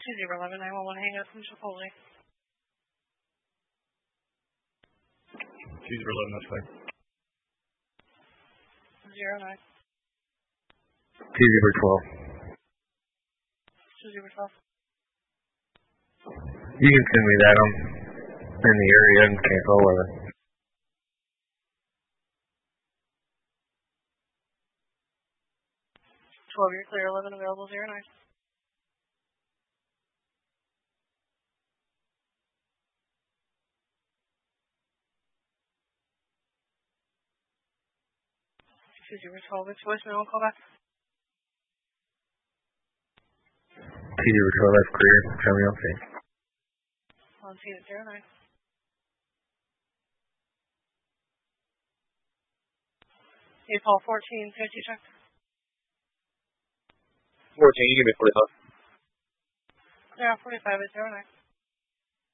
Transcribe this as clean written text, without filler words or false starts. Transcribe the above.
2011 911 hang up from Chipotle. 2011, that's fine. 09. 2012. 2012. You can send me that. I'm in the area and can't go with it. 12, you're clear. 11 available. 09. Excuse you, 12. It's voicemail. Call back. 2012, that's clear. Tell me okay. On scene at 09. You call 14, safety check. 14, you give me 45. Yeah, 45 at 09.